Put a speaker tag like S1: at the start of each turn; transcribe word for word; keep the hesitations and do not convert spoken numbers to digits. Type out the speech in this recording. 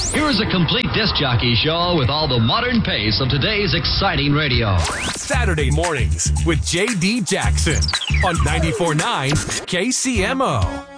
S1: Here's a complete disc jockey show with all the modern pace of today's exciting radio.
S2: Saturday mornings with J D Jackson on ninety-four point nine K C M O.